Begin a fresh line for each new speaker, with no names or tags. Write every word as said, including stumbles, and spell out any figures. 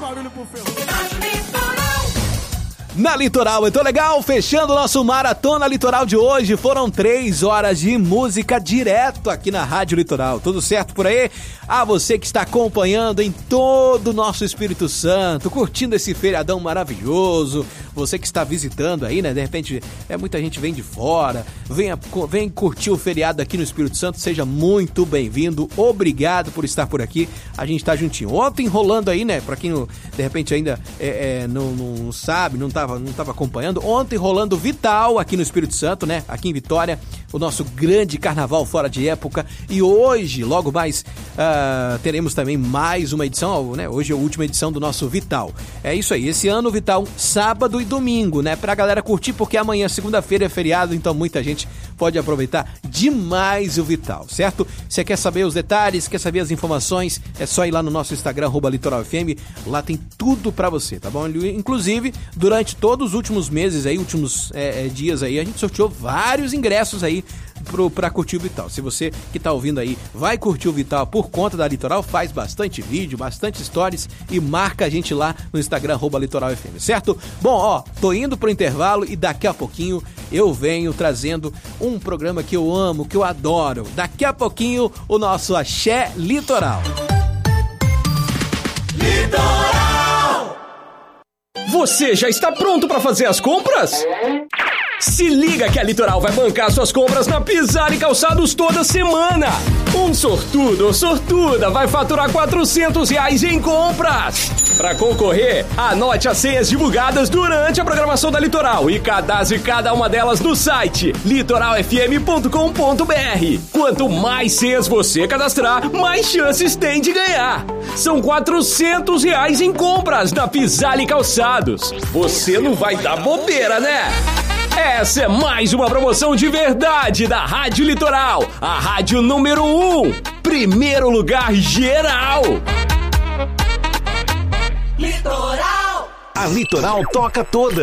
barulho pro ferro.
Na Litoral, é tão legal, fechando o nosso Maratona Litoral de hoje, foram três horas de música direto aqui na Rádio Litoral, tudo certo por aí? A você que está acompanhando em todo o nosso Espírito Santo, curtindo esse feriadão maravilhoso, você que está visitando aí, né, de repente, é, muita gente vem de fora, vem, vem curtir o feriado aqui no Espírito Santo, seja muito bem-vindo, obrigado por estar por aqui, a gente tá juntinho. Ontem rolando aí, né, pra quem de repente ainda é, é, não, não sabe, não tá não estava acompanhando, ontem rolando Vital aqui no Espírito Santo, né? Aqui em Vitória, o nosso grande carnaval fora de época, e hoje, logo mais, uh, teremos também mais uma edição, né? Hoje é a última edição do nosso Vital. É isso aí, esse ano Vital, sábado e domingo, né? Pra galera curtir, porque amanhã, segunda-feira, é feriado, então muita gente pode aproveitar demais o Vital, certo? Você quer saber os detalhes, quer saber as informações, é só ir lá no nosso Instagram, arroba Litoral F M, lá tem tudo pra você, tá bom? Inclusive, durante todos os últimos meses aí, últimos é, é, dias aí, a gente sorteou vários ingressos aí pro, pra curtir o Vital. Se você que tá ouvindo aí vai curtir o Vital por conta da Litoral, faz bastante vídeo, bastante stories e marca a gente lá no Instagram, arroba Litoral F M, certo? Bom, ó, tô indo pro intervalo e daqui a pouquinho eu venho trazendo um programa que eu amo, que eu adoro. Daqui a pouquinho, o nosso Axé Litoral.
Litoral! Você já está pronto para fazer as compras? Se liga que a Litoral vai bancar suas compras na Pisar e Calçados toda semana. Um sortudo ou sortuda vai faturar quatrocentos reais em compras. Para concorrer, anote as senhas divulgadas durante a programação da Litoral e cadastre cada uma delas no site litoral f m ponto com ponto b r. Quanto mais senhas você cadastrar, mais chances tem de ganhar. São quatrocentos reais em compras na Pisar e Calçados. Você não vai dar bobeira, né? Essa é mais uma promoção de verdade da Rádio Litoral, a rádio número um, primeiro lugar geral.
Litoral!
A Litoral toca toda.